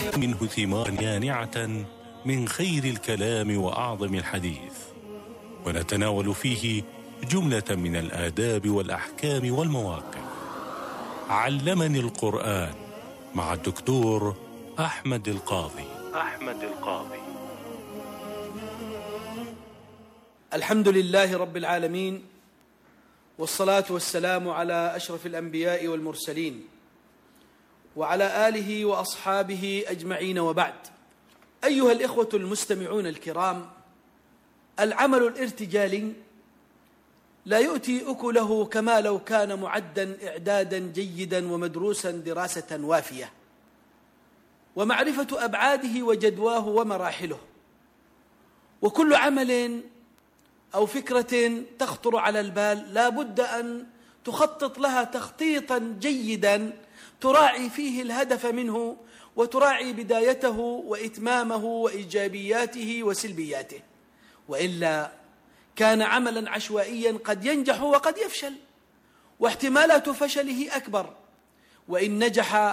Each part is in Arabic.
منه ثمار يانعة من خير الكلام وأعظم الحديث، ونتناول فيه جملة من الآداب والأحكام والمواقف. علمني القرآن مع الدكتور أحمد القاضي. الحمد لله رب العالمين، والصلاة والسلام على أشرف الأنبياء والمرسلين وعلى آله وأصحابه أجمعين، وبعد. أيها الإخوة المستمعون الكرام، العمل الارتجالي لا يؤتي أكله كما لو كان معدا إعدادا جيدا ومدروسا دراسة وافية، ومعرفة أبعاده وجدواه ومراحله. وكل عمل أو فكرة تخطر على البال لا بد أن تخطط لها تخطيطا جيدا تراعي فيه الهدف منه، وتراعي بدايته وإتمامه وإيجابياته وسلبياته، وإلا كان عملا عشوائيا قد ينجح وقد يفشل، واحتمالات فشله أكبر، وإن نجح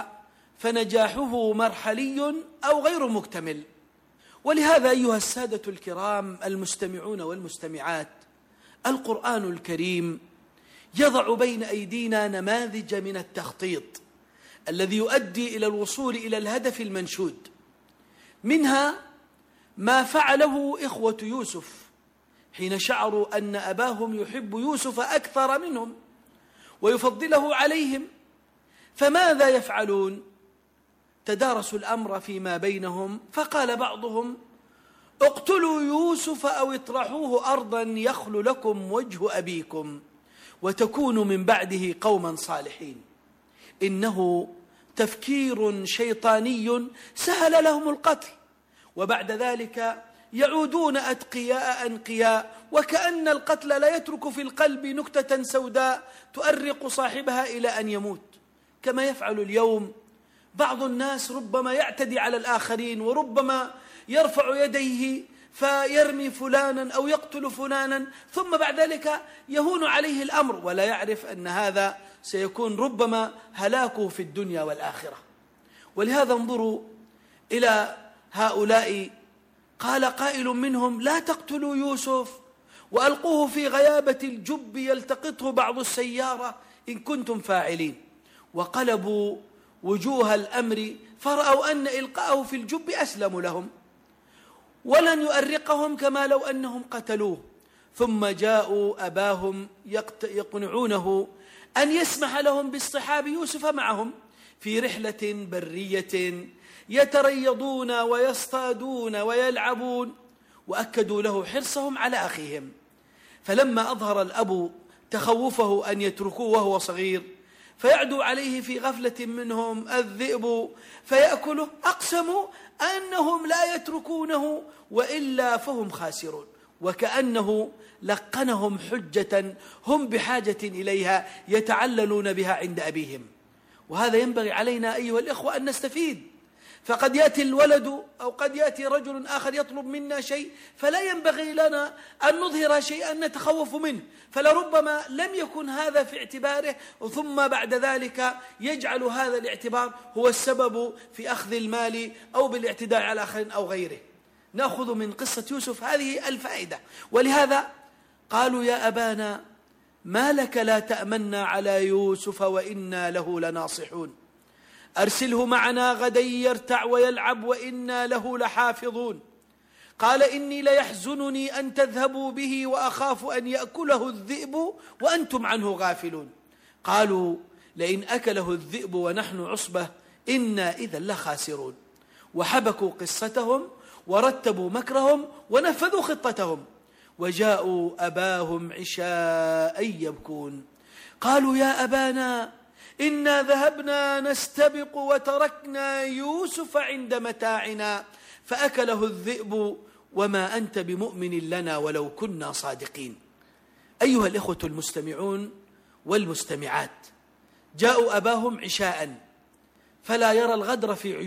فنجاحه مرحلي أو غير مكتمل. ولهذا أيها السادة الكرام المستمعون والمستمعات، القرآن الكريم يضع بين أيدينا نماذج من التخطيط الذي يؤدي إلى الوصول إلى الهدف المنشود. منها ما فعله إخوة يوسف حين شعروا أن أباهم يحب يوسف أكثر منهم ويفضله عليهم، فماذا يفعلون؟ تدارسوا الأمر فيما بينهم، فقال بعضهم: اقتلوا يوسف أو اطرحوه أرضا يخل لكم وجه أبيكم وتكونوا من بعده قوما صالحين. إنه تفكير شيطاني سهل لهم القتل، وبعد ذلك يعودون أتقياء أنقياء، وكأن القتل لا يترك في القلب نكتة سوداء تؤرق صاحبها إلى أن يموت، كما يفعل اليوم بعض الناس. ربما يعتدي على الآخرين، وربما يرفع يديه فيرمي فلانا أو يقتل فلانا، ثم بعد ذلك يهون عليه الأمر ولا يعرف أن هذا سيكون ربما هلاكه في الدنيا والآخرة. ولهذا انظروا إلى هؤلاء، قال قائل منهم: لا تقتلوا يوسف وألقوه في غيابة الجب يلتقطه بعض السيارة إن كنتم فاعلين. وقلبوا وجوه الأمر فرأوا أن إلقاءه في الجب أسلم لهم ولن يؤرقهم كما لو أنهم قتلوه. ثم جاءوا أباهم يقنعونه أن يسمح لهم باصطحاب يوسف معهم في رحلة برية يتريضون ويصطادون ويلعبون، وأكدوا له حرصهم على أخيهم. فلما أظهر الأب تخوفه أن يتركوه وهو صغير فيعدو عليه في غفلة منهم الذئب فيأكله، أقسموا أنهم لا يتركونه وإلا فهم خاسرون، وكأنه لقنهم حجة هم بحاجة إليها يتعللون بها عند أبيهم. وهذا ينبغي علينا أيها الإخوة أن نستفيد. فقد يأتي الولد أو قد يأتي رجل آخر يطلب منا شيء، فلا ينبغي لنا أن نظهر شيئا نتخوف منه، فلربما لم يكن هذا في اعتباره، ثم بعد ذلك يجعل هذا الاعتبار هو السبب في أخذ المال أو بالاعتداء على آخر أو غيره. نأخذ من قصة يوسف هذه الفائدة. ولهذا قالوا: يا أبانا ما لك لا تأمنا على يوسف وإنا له لناصحون، أرسله معنا غدا يرتع ويلعب وإنا له لحافظون. قال: إني ليحزنني أن تذهبوا به وأخاف أن يأكله الذئب وأنتم عنه غافلون. قالوا: لئن أكله الذئب ونحن عصبة إنا إذا لخاسرون. وحبكوا قصتهم ورتبوا مكرهم ونفذوا خطتهم، وجاءوا أباهم عشاء يبكون. قالوا: يا أبانا إنا ذهبنا نستبق وتركنا يوسف عند متاعنا فأكله الذئب وما أنت بمؤمن لنا ولو كنا صادقين. أيها الإخوة المستمعون والمستمعات، جاءوا أباهم عشاء فلا يرى الغدر في عيونهم.